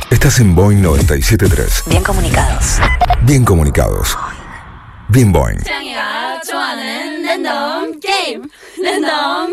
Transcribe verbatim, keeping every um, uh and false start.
Estás en Boing noventa y siete punto tres. Bien comunicados. Bien comunicados. Bien Boing. 짱이가 좋아하는 랜덤 게임 랜덤